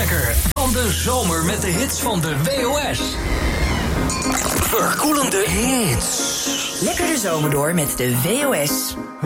lekker van de zomer met de hits van de WOS. Verkoelende hits. Lekker de zomer door met de WOS.